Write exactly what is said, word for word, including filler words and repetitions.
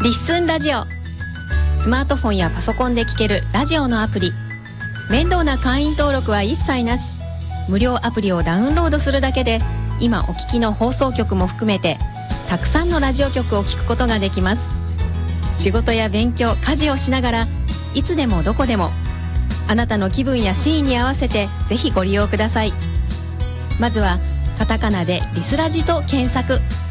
リッスンラジオ。スマートフォンやパソコンで聴けるラジオのアプリ。面倒な会員登録は一切なし。無料アプリをダウンロードするだけで今お聞きの放送局も含めてたくさんのラジオ局を聴くことができます。仕事や勉強、家事をしながらいつでもどこでもあなたの気分やシーンに合わせてぜひご利用ください。まずはカタカナでリスラジと検索。